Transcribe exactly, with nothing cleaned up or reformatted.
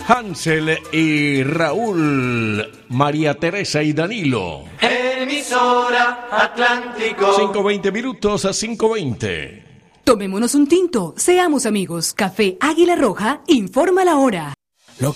Hansel y Raúl, María Teresa y Danilo. Emisora Atlántico. cinco veinte minutos a cinco veinte. Tomémonos un tinto, seamos amigos. Café Águila Roja informa la hora.